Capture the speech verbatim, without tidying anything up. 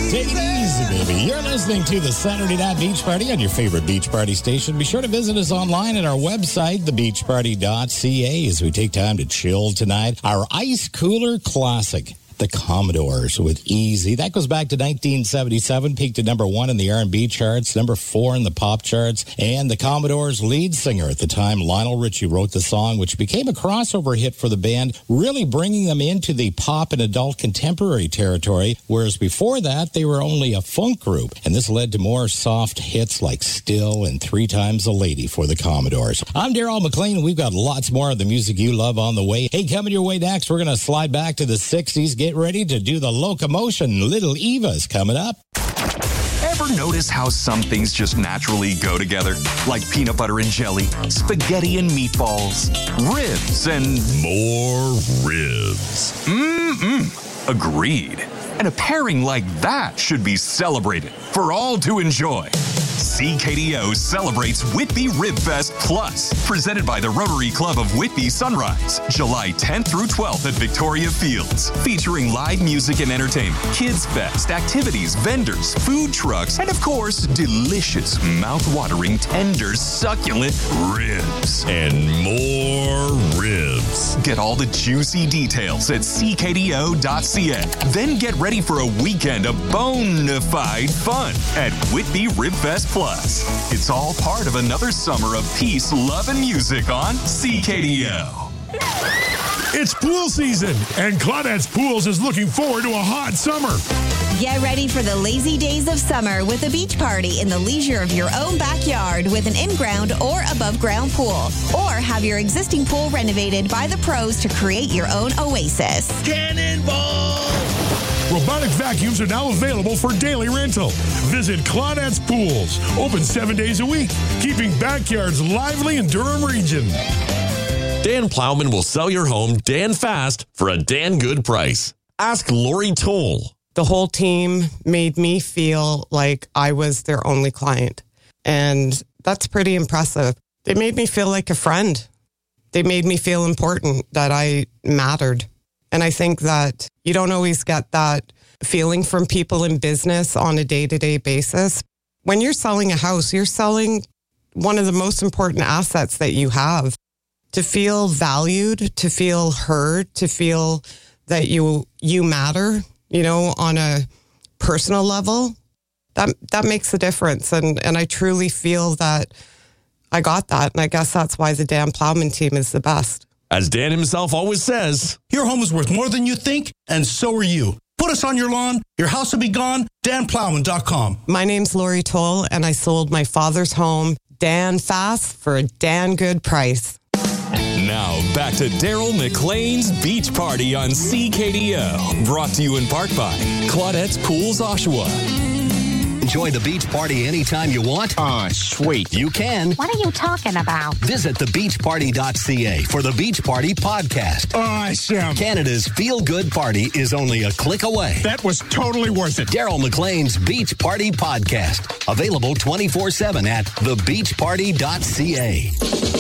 Take it easy, baby. You're listening to the Saturday Night Beach Party on your favorite beach party station. Be sure to visit us online at our website, the beach party dot c a, as we take time to chill tonight. Our Ice Cooler Classic, the Commodores with Easy. That goes back to nineteen seventy-seven, peaked at number one in the R and B charts, number four in the pop charts, and the Commodores' lead singer at the time, Lionel Richie, wrote the song, which became a crossover hit for the band, really bringing them into the pop and adult contemporary territory, whereas before that, they were only a funk group, and this led to more soft hits like Still and Three Times a Lady for the Commodores. I'm Daryl McLean, and we've got lots more of the music you love on the way. Hey, coming your way next, we're going to slide back to the sixties, get ready to do the locomotion. Little Eva's coming up. Ever notice how some things just naturally go together? Like peanut butter and jelly, spaghetti and meatballs, ribs and more ribs. Mm-mm. Agreed. And a pairing like that should be celebrated for all to enjoy. C K D O celebrates Whitby Rib Fest Plus, presented by the Rotary Club of Whitby Sunrise, July tenth through twelfth at Victoria Fields, featuring live music and entertainment, kids fest, activities, vendors, food trucks, and of course, delicious, mouth-watering, tender, succulent ribs. And more ribs. Get all the juicy details at c k d o dot c a. Then get ready for a weekend of bona fide fun at Whitby Rib Fest Plus. It's all part of another summer of peace, love, and music on C K D O. It's pool season, and Claudette's Pools is looking forward to a hot summer. Get ready for the lazy days of summer with a beach party in the leisure of your own backyard with an in-ground or above-ground pool. Or have your existing pool renovated by the pros to create your own oasis. Cannonball! Robotic vacuums are now available for daily rental. Visit Claudette's Pools, open seven days a week, keeping backyards lively in Durham region. Dan Plowman will sell your home Dan fast for a Dan good price. Ask Lori Toll. The whole team made me feel like I was their only client. And that's pretty impressive. They made me feel like a friend. They made me feel important, that I mattered. And I think that you don't always get that feeling from people in business on a day-to-day basis. When you're selling a house, you're selling one of the most important assets that you have. To feel valued, to feel heard, to feel that you you matter, you know, on a personal level, that that makes a difference. And, and I truly feel that I got that. And I guess that's why the Dan Plowman team is the best. As Dan himself always says, your home is worth more than you think, and so are you. Put us on your lawn, your house will be gone, dan plowman dot com. My name's Lori Toll, and I sold my father's home, Dan fast, for a Dan good price. Now, back to Daryl McLean's Beach Party on C K D O. Brought to you in part by Claudette's Pools, Oshawa. Enjoy the beach party anytime you want? Oh, sweet. You can. What are you talking about? Visit the beach party dot c a for the Beach Party podcast. Awesome. Canada's feel-good party is only a click away. That was totally worth it. Daryl McLean's Beach Party podcast. Available twenty-four seven at the beach party dot c a.